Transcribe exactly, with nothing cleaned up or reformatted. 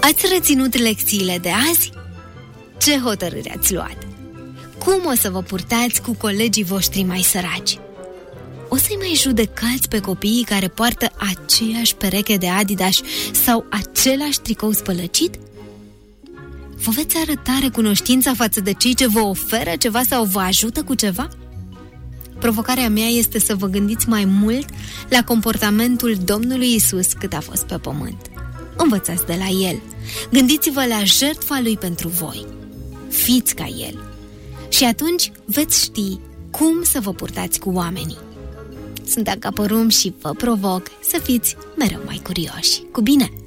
Ați reținut lecțiile de azi? Ce hotărâri ați luat? Cum o să vă purtați cu colegii voștri mai săraci? O să-i mai judecați pe copiii care poartă aceeași pereche de Adidas sau același tricou spălăcit? Vă veți arăta recunoștința față de cei ce vă oferă ceva sau vă ajută cu ceva? Provocarea mea este să vă gândiți mai mult la comportamentul Domnului Isus cât a fost pe pământ. Învățați de la El. Gândiți-vă la jertfa Lui pentru voi. Fiți ca El. Și atunci veți ști cum să vă purtați cu oamenii. Sunt Anca Porum și vă provoc să fiți mereu mai curioși. Cu bine!